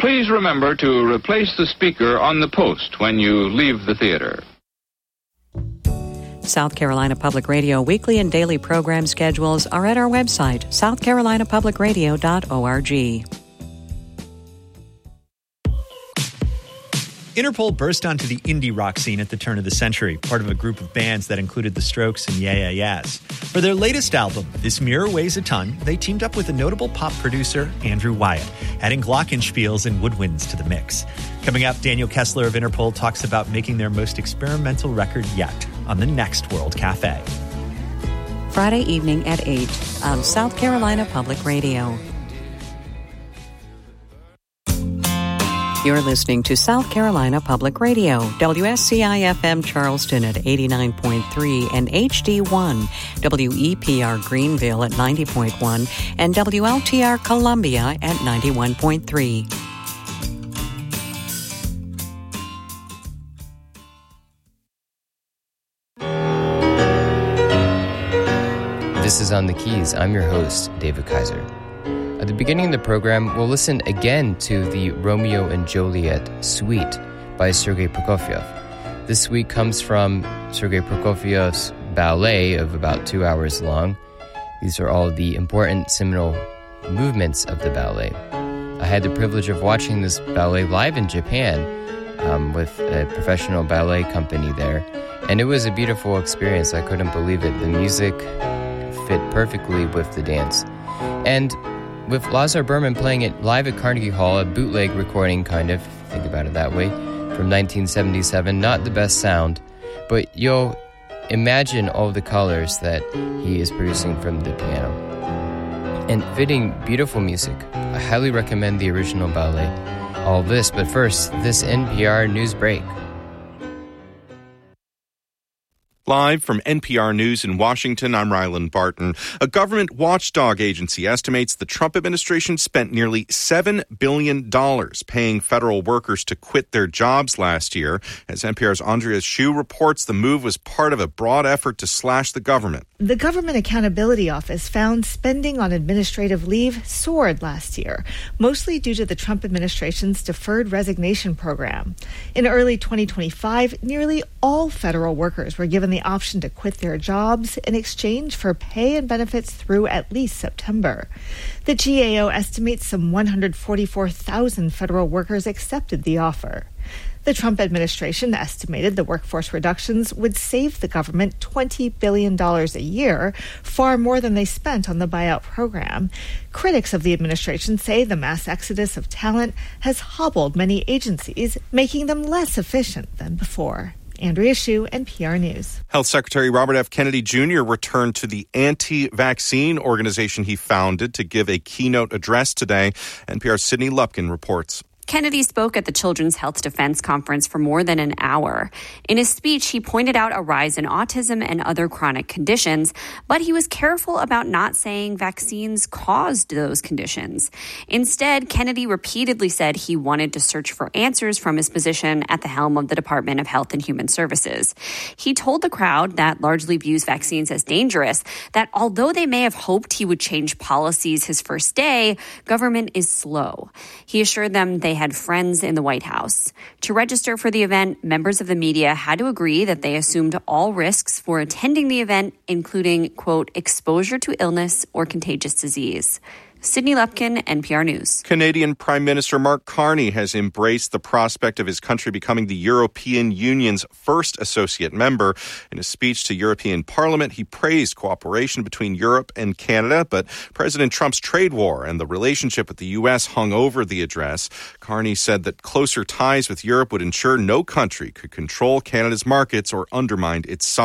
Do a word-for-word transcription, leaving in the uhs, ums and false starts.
Please remember to replace the speaker on the post when you leave the theater. South Carolina Public Radio weekly and daily program schedules are at our website, south carolina public radio dot org. Interpol burst onto the indie rock scene at the turn of the century, part of a group of bands that included The Strokes and Yeah Yeah Yeahs. For their latest album, This Mirror Weighs a Ton, they teamed up with a notable pop producer, Andrew Wyatt, adding glockenspiels and woodwinds to the mix. Coming up, Daniel Kessler of Interpol talks about making their most experimental record yet on the next World Cafe. Friday evening at eight on South Carolina Public Radio. You're listening to South Carolina Public Radio, W S C I F M Charleston at eighty-nine point three and H D one, W E P R Greenville at ninety point one, and W L T R Columbia at ninety-one point three. This is On the Keys. I'm your host, David Kaiser. At the beginning of the program, we'll listen again to the Romeo and Juliet Suite by Sergei Prokofiev. This suite comes from Sergei Prokofiev's ballet of about two hours long. These are all the important seminal movements of the ballet. I had the privilege of watching this ballet live in Japan um, with a professional ballet company there, and it was a beautiful experience. I couldn't believe it. The music fit perfectly with the dance. And with Lazar Berman playing it live at Carnegie Hall, a bootleg recording, kind of, think about it that way, from nineteen seventy-seven. Not the best sound, but you'll imagine all the colors that he is producing from the piano. And fitting, beautiful music. I highly recommend the original ballet. All this, but first, this N P R News Break. Live from N P R News in Washington, I'm Ryland Barton. A government watchdog agency estimates the Trump administration spent nearly seven billion dollars paying federal workers to quit their jobs last year. As N P R's Andrea Hsu reports, the move was part of a broad effort to slash the government. The Government Accountability Office found spending on administrative leave soared last year, mostly due to the Trump administration's deferred resignation program. In early twenty twenty-five, nearly all federal workers were given the option to quit their jobs in exchange for pay and benefits through at least September. The G A O estimates some one hundred forty-four thousand federal workers accepted the offer. The Trump administration estimated the workforce reductions would save the government twenty billion dollars a year, far more than they spent on the buyout program. Critics of the administration say the mass exodus of talent has hobbled many agencies, making them less efficient than before. Andrea Hsu, N P R News. Health Secretary Robert F. Kennedy Junior returned to the anti-vaccine organization he founded to give a keynote address today. N P R's Sydney Lupkin reports. Kennedy spoke at the Children's Health Defense Conference for more than an hour. In his speech, he pointed out a rise in autism and other chronic conditions, but he was careful about not saying vaccines caused those conditions. Instead, Kennedy repeatedly said he wanted to search for answers from his position at the helm of the Department of Health and Human Services. He told the crowd that largely views vaccines as dangerous that although they may have hoped he would change policies his first day, government is slow. He assured them they had friends in the White House. To register for the event, members of the media had to agree that they assumed all risks for attending the event, including, quote, exposure to illness or contagious disease. Sydney Lupkin, N P R News. Canadian Prime Minister Mark Carney has embraced the prospect of his country becoming the European Union's first associate member. In a speech to European Parliament, he praised cooperation between Europe and Canada, but President Trump's trade war and the relationship with the U S hung over the address. Carney said that closer ties with Europe would ensure no country could control Canada's markets or undermine its sovereignty.